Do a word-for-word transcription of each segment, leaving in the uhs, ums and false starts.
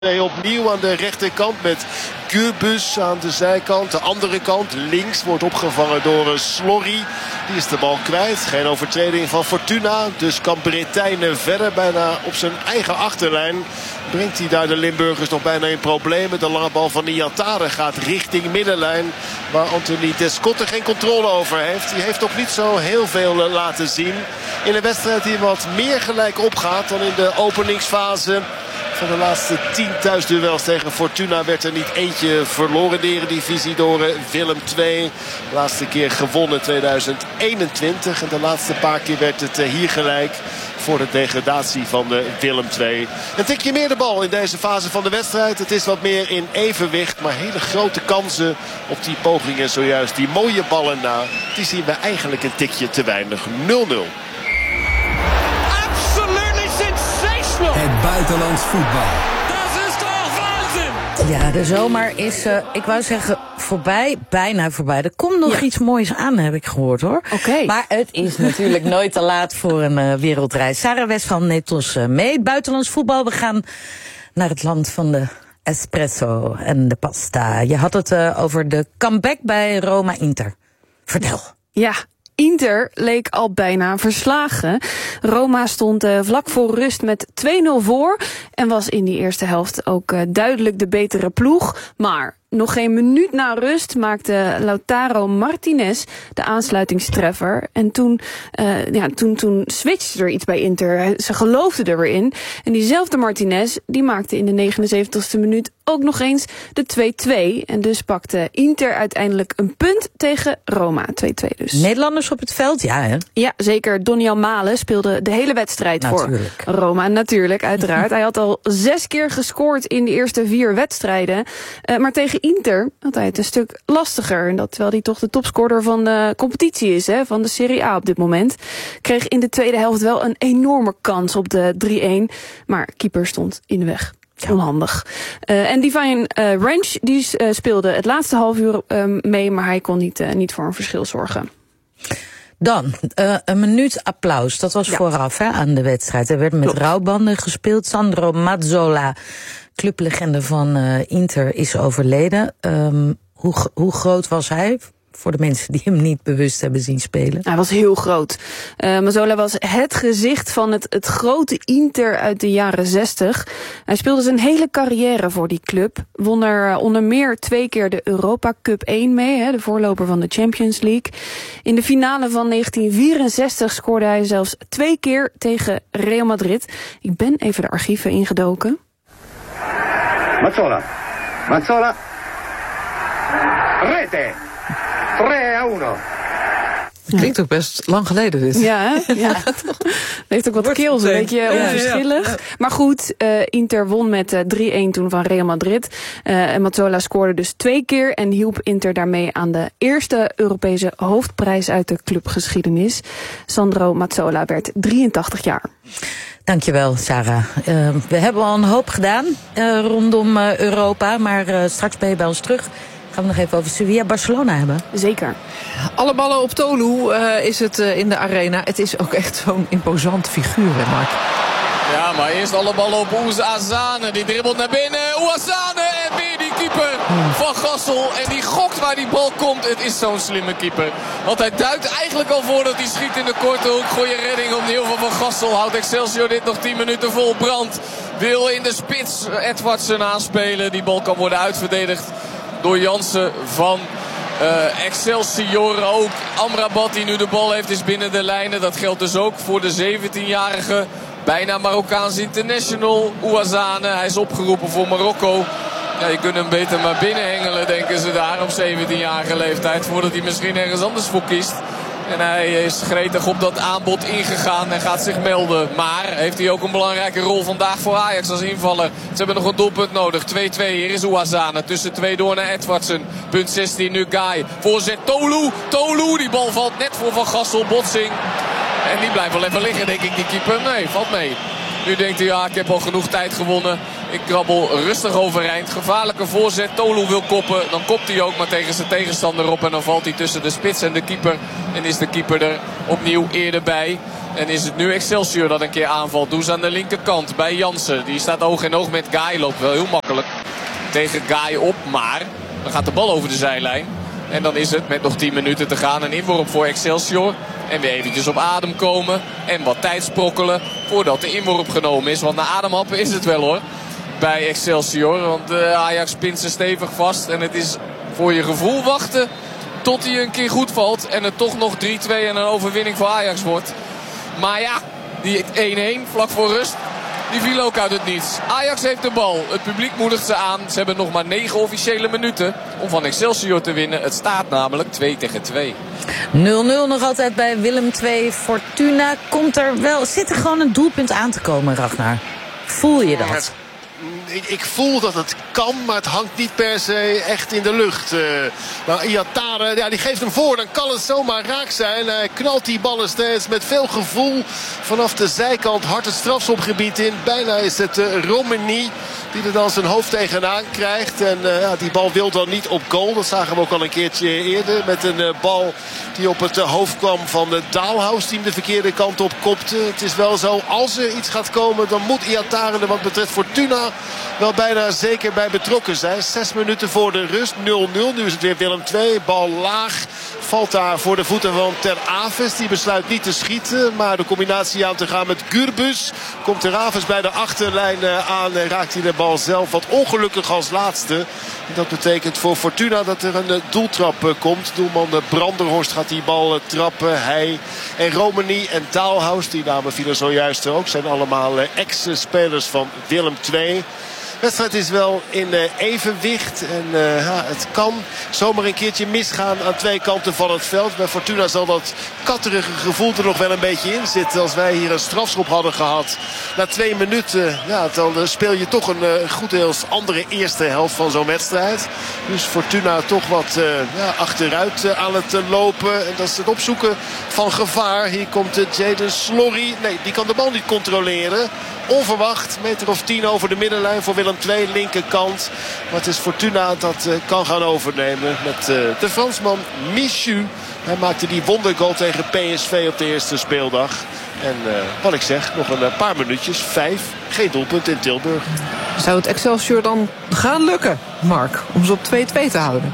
Opnieuw aan de rechterkant met Göbus aan de zijkant. De andere kant links wordt opgevangen door Slorry. Die is de bal kwijt. Geen overtreding van Fortuna. Dus kan Bretijnen verder bijna op zijn eigen achterlijn. Brengt hij daar de Limburgers nog bijna in problemen. De lange bal van Iatare gaat richting middenlijn. Waar Anthony Descotte geen controle over heeft. Die heeft nog niet zo heel veel laten zien. In een wedstrijd die wat meer gelijk opgaat dan in de openingsfase. Van de laatste tien thuisduels tegen Fortuna werd er niet eentje verloren in de Eredivisie door Willem twee. De laatste keer gewonnen tweeduizend eenentwintig. En de laatste paar keer werd het hier gelijk voor de degradatie van de Willem twee. Een tikje meer de bal in deze fase van de wedstrijd. Het is wat meer in evenwicht. Maar hele grote kansen op die pogingen zojuist. Die mooie ballen na. Die zien we eigenlijk een tikje te weinig. nul nul. Het buitenlands voetbal. Dat is toch waanzin! Ja, de zomer is, uh, ik wou zeggen, voorbij. Bijna voorbij. Er komt nog ja. iets moois aan, heb ik gehoord, hoor. Oké. Okay. Maar het is natuurlijk nooit te laat voor een uh, wereldreis. Sarah Westphal neemt ons uh, mee. Buitenlands voetbal. We gaan naar het land van de espresso en de pasta. Je had het uh, over de comeback bij Roma Inter. Vertel. Ja. Inter leek al bijna verslagen. Roma stond uh, vlak voor rust met twee nul voor en was in die eerste helft ook uh, duidelijk de betere ploeg. Maar nog geen minuut na rust maakte Lautaro Martinez de aansluitingstreffer. En toen, uh, ja, toen, toen switchte er iets bij Inter. Ze geloofden er weer in. En diezelfde Martinez die maakte in de negenenzeventigste minuut ook nog eens de twee twee. En dus pakte Inter uiteindelijk een punt tegen Roma. twee twee dus. Nederlanders op het veld, ja hè? Ja, zeker. Doniel Malen speelde de hele wedstrijd natuurlijk. voor Roma. Natuurlijk, uiteraard. Hij had al zes keer gescoord in de eerste vier wedstrijden. Uh, maar tegen Inter had hij het een stuk lastiger. En dat terwijl hij toch de topscorer van de competitie is, hè, van de Serie A op dit moment. Kreeg in de tweede helft wel een enorme kans op de drie een. Maar keeper stond in de weg. Onhandig. Uh, en Divine uh, Ranch die uh, speelde het laatste half uur uh, mee, maar hij kon niet, uh, niet voor een verschil zorgen. Dan, uh, een minuut applaus. Dat was ja. vooraf hè, aan de wedstrijd. Er werd met Klopt. rouwbanden gespeeld. Sandro Mazzola, clublegende van uh, Inter, is overleden. Um, hoe, hoe groot was hij? Voor de mensen die hem niet bewust hebben zien spelen. Hij was heel groot. Uh, Mazzola was het gezicht van het, het grote Inter uit de jaren zestig. Hij speelde zijn hele carrière voor die club. Won er onder meer twee keer de Europa Cup één mee, hè, de voorloper van de Champions League. In de finale van negentien vierenzestig scoorde hij zelfs twee keer tegen Real Madrid. Ik ben even de archieven ingedoken. Mazzola. Mazzola. Rete. twee a één. Het klinkt ook best lang geleden dit. Ja, hè? Ja. Het heeft ook wat keels, een beetje onverschillig. Ja, ja, ja. Maar goed, uh, Inter won met uh, drie een toen van Real Madrid. Uh, en Mazzola scoorde dus twee keer en hielp Inter daarmee aan de eerste Europese hoofdprijs uit de clubgeschiedenis. Sandro Mazzola werd drieëntachtig jaar. Dankjewel, Sarah. Uh, we hebben al een hoop gedaan uh, rondom uh, Europa, maar uh, straks ben je bij ons terug. Gaan we nog even over Sevilla Barcelona hebben? Zeker. Alle ballen op Tolu uh, is het uh, in de arena. Het is ook echt zo'n imposant figuur, hè, Mark? Ja, maar eerst alle ballen op Ouazzane. Die dribbelt naar binnen. Ouazzane en weer die keeper van Gassel. En die gokt waar die bal komt. Het is zo'n slimme keeper. Want hij duikt eigenlijk al voor dat hij schiet in de korte hoek. Goeie redding opnieuw van Van Gassel. Houdt Excelsior dit nog tien minuten vol brand. Wil in de spits Edwardsen aanspelen. Die bal kan worden uitverdedigd door Jansen van uh, Excelsior. Ook Amrabat die nu de bal heeft is binnen de lijnen. Dat geldt dus ook voor de zeventienjarige bijna Marokkaans international Ouazzane. Hij is opgeroepen voor Marokko. Ja, je kunt hem beter maar binnenhengelen, denken ze daar op zeventienjarige leeftijd. Voordat hij misschien ergens anders voor kiest. En hij is gretig op dat aanbod ingegaan en gaat zich melden. Maar heeft hij ook een belangrijke rol vandaag voor Ajax als invaller. Ze hebben nog een doelpunt nodig. twee twee, hier is Ouazzane. Tussen twee door naar Edwardsen. Punt zestien nu Guy. Voorzet Tolu. Tolu, die bal valt net voor Van Gassel. Botsing. En die blijft wel even liggen, denk ik, die keeper. Nee, valt mee. Nu denkt hij, ja, ik heb al genoeg tijd gewonnen. Ik krabbel rustig overeind. Gevaarlijke voorzet. Tolu wil koppen. Dan kopt hij ook maar tegen zijn tegenstander op. En dan valt hij tussen de spits en de keeper. En is de keeper er opnieuw eerder bij. En is het nu Excelsior dat een keer aanvalt. Doe ze aan de linkerkant bij Jansen. Die staat oog in oog met Guy. Loopt wel heel makkelijk tegen Guy op. Maar dan gaat de bal over de zijlijn. En dan is het met nog tien minuten te gaan een inworp voor Excelsior. En weer eventjes op adem komen. En wat tijd sprokkelen voordat de inworp genomen is. Want na ademhappen is het wel hoor. Bij Excelsior. Want uh, Ajax pint ze stevig vast. En het is voor je gevoel wachten tot hij een keer goed valt. En het toch nog drie twee en een overwinning voor Ajax wordt. Maar ja, die één-één vlak voor rust. Die viel ook uit het niets. Ajax heeft de bal. Het publiek moedigt ze aan. Ze hebben nog maar negen officiële minuten om van Excelsior te winnen. Het staat namelijk twee tegen twee. nul nul nog altijd bij Willem twee. Fortuna komt er wel. Zit er gewoon een doelpunt aan te komen, Ragnar? Voel je dat? Ik, ik voel dat het kan, maar het hangt niet per se echt in de lucht. Uh, nou, Iatare, ja, die geeft hem voor. Dan kan het zomaar raak zijn. Hij knalt die ballen steeds met veel gevoel vanaf de zijkant hard het strafschopgebied in. Bijna is het uh, Romani die er dan zijn hoofd tegenaan krijgt. En uh, ja, die bal wil dan niet op goal. Dat zagen we ook al een keertje eerder. Met een uh, bal die op het uh, hoofd kwam van de Dalhaus, die hem de verkeerde kant op kopte. Het is wel zo, als er iets gaat komen, dan moet Iatare er wat betreft Fortuna wel bijna zeker bij betrokken zijn. Zes minuten voor de rust, nul nul. Nu is het weer Willem twee. Bal laag. Valt daar voor de voeten van Ter Aves. Die besluit niet te schieten, maar de combinatie aan te gaan met Gürbüz. Komt Ter Aves bij de achterlijn aan en raakt hij de bal zelf wat ongelukkig als laatste. Dat betekent voor Fortuna dat er een doeltrap komt. Doelman Branderhorst gaat die bal trappen. Hij en Romani en Dalhaus, die namen vielen zojuist ook, zijn allemaal ex-spelers van Willem twee. De wedstrijd is wel in uh, evenwicht. En uh, ja, het kan zomaar een keertje misgaan aan twee kanten van het veld. Bij Fortuna zal dat katterige gevoel er nog wel een beetje in zitten. Als wij hier een strafschop hadden gehad na twee minuten, ja, dan uh, speel je toch een uh, goed deels andere eerste helft van zo'n wedstrijd. Dus Fortuna toch wat uh, ja, achteruit uh, aan het uh, lopen. En dat is het opzoeken van gevaar. Hier komt uh, Jadon Slorry. Nee, die kan de bal niet controleren. Onverwacht, meter of tien over de middenlijn voor Willem twee, linkerkant. Maar het is Fortuna dat uh, kan gaan overnemen met uh, de Fransman Michu. Hij maakte die wondergoal tegen P S V op de eerste speeldag. En uh, wat ik zeg, nog een paar minuutjes, vijf, geen doelpunt in Tilburg. Zou het Excelsior dan gaan lukken, Mark, om ze op twee twee te houden?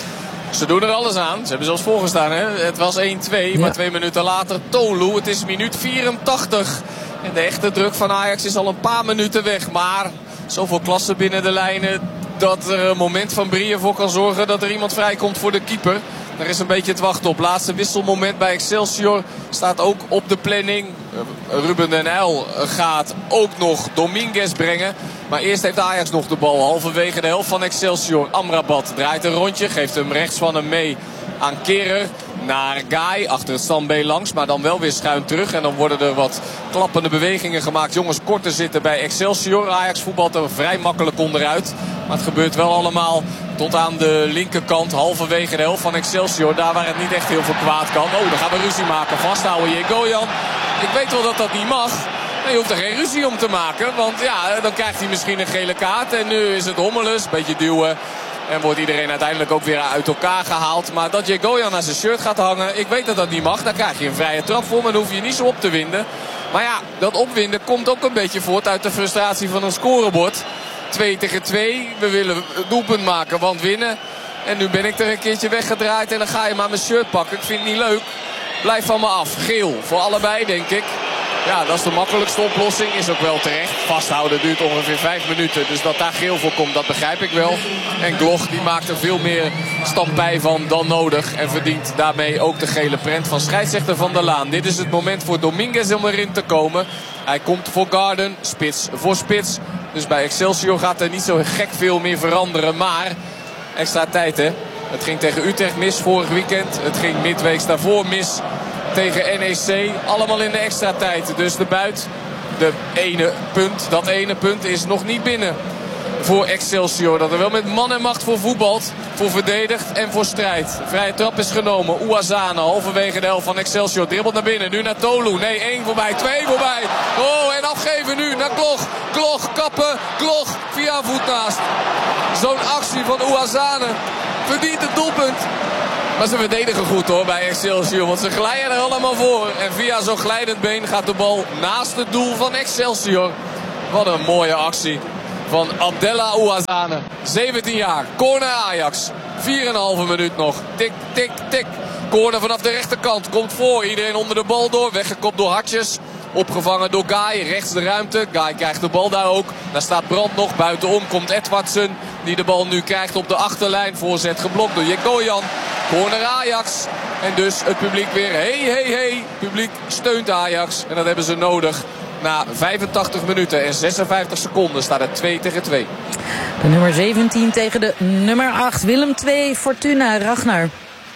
Ze doen er alles aan. Ze hebben zelfs voorgestaan. Hè? Het was één twee, ja. Maar twee minuten later Tolu. Het is minuut vierentachtig. En de echte druk van Ajax is al een paar minuten weg. Maar zoveel klasse binnen de lijnen dat er een moment van Brieën voor kan zorgen dat er iemand vrijkomt voor de keeper. Daar is een beetje het wachten op. Laatste wisselmoment bij Excelsior staat ook op de planning. Ruben den Uyl gaat ook nog Dominguez brengen. Maar eerst heeft Ajax nog de bal. Halverwege de helft van Excelsior. Amrabat draait een rondje. Geeft hem rechts van hem mee aan Kehrer. Naar Guy, achter het standbeen langs, maar dan wel weer schuin terug. En dan worden er wat klappende bewegingen gemaakt. Jongens korter zitten bij Excelsior. Ajax voetbalt er vrij makkelijk onderuit. Maar het gebeurt wel allemaal tot aan de linkerkant, halverwege de helft van Excelsior. Daar waar het niet echt heel veel kwaad kan. Oh, dan gaan we ruzie maken. Vasthouden, Jegoyan. Ik weet wel dat dat niet mag. Maar je hoeft er geen ruzie om te maken. Want ja, dan krijgt hij misschien een gele kaart. En nu is het hommeles, een beetje duwen. En wordt iedereen uiteindelijk ook weer uit elkaar gehaald. Maar dat Jegoyan aan zijn shirt gaat hangen, ik weet dat dat niet mag. Daar krijg je een vrije trap voor, maar dan hoef je niet zo op te winden. Maar ja, dat opwinden komt ook een beetje voort uit de frustratie van een scorebord. twee tegen twee, we willen doelpunt maken, want winnen. En nu ben ik er een keertje weggedraaid en dan ga je maar mijn shirt pakken. Ik vind het niet leuk. Blijf van me af. Geel voor allebei, denk ik. Ja, dat is de makkelijkste oplossing. Is ook wel terecht. Vasthouden duurt ongeveer vijf minuten. Dus dat daar geel voor komt, dat begrijp ik wel. En Gloch die maakt er veel meer stampij van dan nodig. En verdient daarmee ook de gele prent van scheidsrechter Van der Laan. Dit is het moment voor Dominguez om erin te komen. Hij komt voor Garden. Spits voor spits. Dus bij Excelsior gaat er niet zo gek veel meer veranderen. Maar extra tijd, hè. Het ging tegen Utrecht mis vorig weekend. Het ging midweeks daarvoor mis tegen N E C. Allemaal in de extra tijd. Dus de buit, de ene punt, dat ene punt is nog niet binnen voor Excelsior. Dat er wel met man en macht voor voetbalt, voor verdedigt en voor strijd. Vrije trap is genomen. Ouazzane, halverwege de helft van Excelsior. Dribbelt naar binnen, nu naar Tolu. Nee, één voorbij, twee voorbij. Oh, en afgeven nu naar Gloch. Gloch, kappen, Gloch, via voet naast. Zo'n actie van Ouazzane verdient het doelpunt. Maar ze verdedigen goed hoor bij Excelsior. Want ze glijden er allemaal voor. En via zo'n glijdend been gaat de bal naast het doel van Excelsior. Wat een mooie actie van Abdella Ouazzane. zeventien jaar. Corner Ajax. vier komma vijf minuut nog. Tik, tik, tik. Corner vanaf de rechterkant. Komt voor. Iedereen onder de bal door. Weggekopt door Hartjes. Opgevangen door Guy. Rechts de ruimte. Guy krijgt de bal daar ook. Daar staat Brandt nog. Buitenom komt Edwardsen. Die de bal nu krijgt op de achterlijn. Voorzet geblokt door Jegoyan. Corner Ajax. En dus het publiek weer. Hey, hey, hey. Het publiek steunt Ajax. En dat hebben ze nodig. Na vijfentachtig minuten en zesenvijftig seconden staat het twee tegen twee. De nummer zeventien tegen de nummer acht. Willem twee, Fortuna, Ragnar.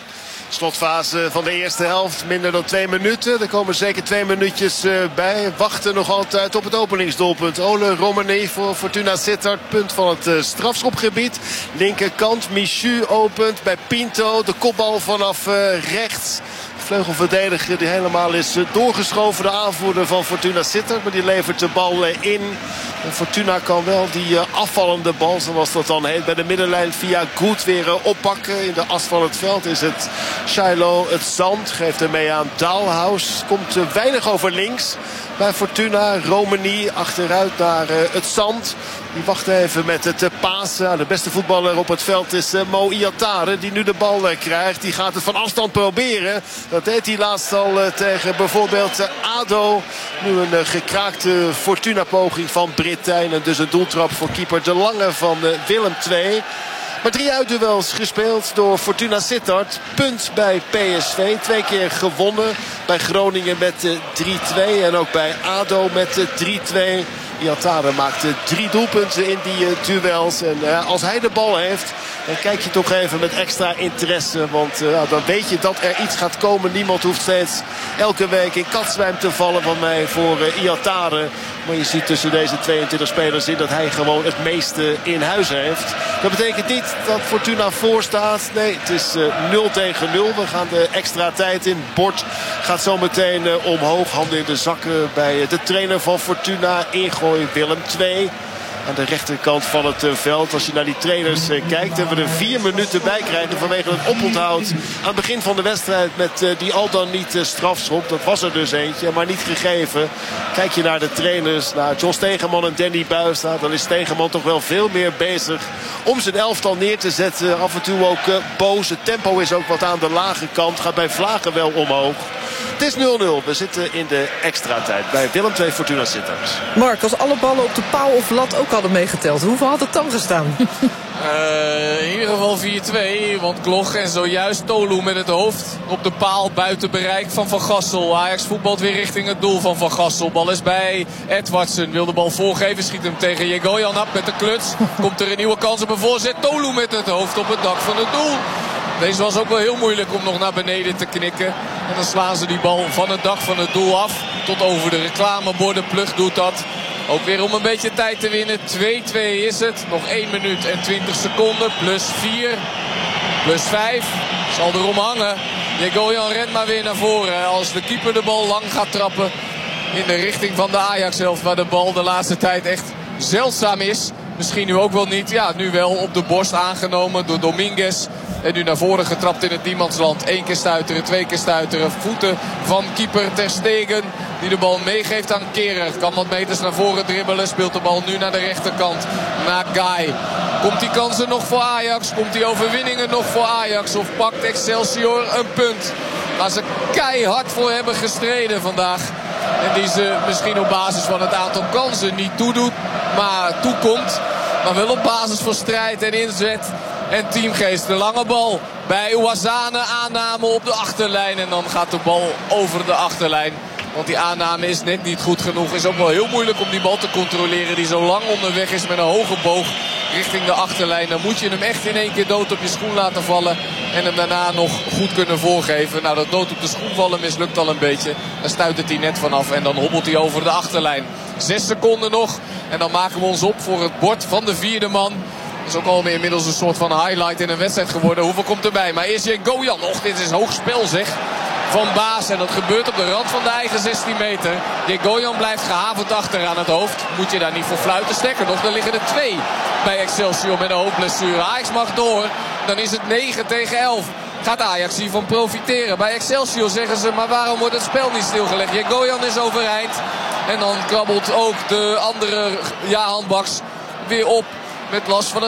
Slotfase van de eerste helft, minder dan twee minuten. Er komen zeker twee minuutjes uh, bij. Wachten nog altijd op het openingsdoelpunt. Ole Romani voor Fortuna Sittard. Punt van het uh, strafschopgebied. Linkerkant, Michu opent bij Pinto. De kopbal vanaf uh, rechts. Vleugelverdediger die helemaal is uh, doorgeschoven. De aanvoerder van Fortuna Sittard. Maar die levert de bal uh, in. En Fortuna kan wel die uh, afvallende bal, zoals dat dan heet, bij de middenlijn via Goed weer uh, oppakken. In de as van het veld is het Shiloh het zand. Geeft hem mee aan Dalhaus. Komt uh, weinig over links bij Fortuna. Romani achteruit naar uh, het zand. Die wacht even met het uh, pasen. De beste voetballer op het veld is uh, Mo Iatare. Die nu de bal uh, krijgt. Die gaat het van afstand proberen. Dat deed hij laatst al uh, tegen bijvoorbeeld uh, ADO. Nu een uh, gekraakte Fortuna-poging van Brittijn. En dus een doeltrap voor keeper De Lange van uh, Willem twee. Maar drie uitduels gespeeld door Fortuna Sittard. Punt bij P S V. Twee keer gewonnen. Bij Groningen met drie twee. En ook bij ADO met drie twee. Iatare maakte drie doelpunten in die uh, duels. En uh, als hij de bal heeft, dan kijk je toch even met extra interesse. Want uh, dan weet je dat er iets gaat komen. Niemand hoeft steeds elke week in katzwijm te vallen van mij voor uh, Iatare. Maar je ziet tussen deze tweeëntwintig spelers in dat hij gewoon het meeste in huis heeft. Dat betekent niet dat Fortuna voor staat. Nee, het is uh, nul tegen nul. We gaan de extra tijd in. Bord gaat zo meteen uh, omhoog. Handen in de zakken bij uh, de trainer van Fortuna. Ingooi Willem twee. Aan de rechterkant van het uh, veld. Als je naar die trainers uh, kijkt, hebben we er vier minuten bij krijgen vanwege het oponthoud aan het begin van de wedstrijd met uh, die al dan niet uh, strafschop. Dat was er dus eentje, maar niet gegeven. Kijk je naar de trainers, naar John Stegeman en Danny Buijstra, dan is Stegeman toch wel veel meer bezig om zijn elftal neer te zetten. Af en toe ook uh, boos. Het tempo is ook wat aan de lage kant. Gaat bij Vlagen wel omhoog. Het is nul nul. We zitten in de extra tijd bij Willem twee Fortuna Sittard. Mark, als alle ballen op de paal of lat ook hadden meegeteld, hoeveel had het dan gestaan? Uh, in ieder geval vier twee. Want Gloch en zojuist Tolu met het hoofd op de paal buiten bereik van Van Gassel. Ajax voetbalt weer richting het doel van Van Gassel. Bal is bij Edwardsen. Wil de bal voorgeven. Schiet hem tegen Jegoyan af met de kluts. Komt er een nieuwe kans op een voorzet. Tolu met het hoofd op het dak van het doel. Deze was ook wel heel moeilijk om nog naar beneden te knikken. En dan slaan ze die bal van het dak van het doel af. Tot over de reclameborden. Plug doet dat. Ook weer om een beetje tijd te winnen. twee twee is het. Nog één minuut en twintig seconden. Plus vier. Plus vijf. Zal erom hangen. Jegoyan rent maar weer naar voren. Als de keeper de bal lang gaat trappen. In de richting van de Ajax-helft. Waar de bal de laatste tijd echt zeldzaam is. Misschien nu ook wel niet. Ja, nu wel op de borst aangenomen door Dominguez. En nu naar voren getrapt in het niemandsland. Eén keer stuiteren, twee keer stuiteren. Voeten van keeper Ter Stegen. Die de bal meegeeft aan Kehrer. Kan wat meters naar voren dribbelen. Speelt de bal nu naar de rechterkant. Naar Guy. Komt die kansen nog voor Ajax? Komt die overwinningen nog voor Ajax? Of pakt Excelsior een punt? Waar ze keihard voor hebben gestreden vandaag. En die ze misschien op basis van het aantal kansen niet toedoet. Maar toekomt. Maar wel op basis van strijd en inzet. En teamgeest. De lange bal bij Ouazzane. Aanname op de achterlijn. En dan gaat de bal over de achterlijn. Want die aanname is net niet goed genoeg. Is ook wel heel moeilijk om die bal te controleren. Die zo lang onderweg is met een hoge boog richting de achterlijn. Dan moet je hem echt in één keer dood op je schoen laten vallen. En hem daarna nog goed kunnen voorgeven. Nou, dat dood op de schoen vallen mislukt al een beetje. Dan stuit het hij net vanaf. En dan hobbelt hij over de achterlijn. Zes seconden nog. En dan maken we ons op voor het bord van de vierde man. Dat is ook al inmiddels een soort van highlight in een wedstrijd geworden. Hoeveel komt erbij? Maar eerst Jegoyan. Och, dit is hoog spel zeg. Van Baas. En dat gebeurt op de rand van de eigen zestien meter. Jegoyan blijft gehavend achter aan het hoofd. Moet je daar niet voor fluiten. Sterker nog, er liggen er twee bij Excelsior met een hoofdblessure. Ajax mag door. Dan is het negen tegen elf. gaat Ajax hiervan profiteren. Bij Excelsior zeggen ze, maar waarom wordt het spel niet stilgelegd? Jegoyan is overeind. En dan krabbelt ook de andere ja, handbaks weer op met last van een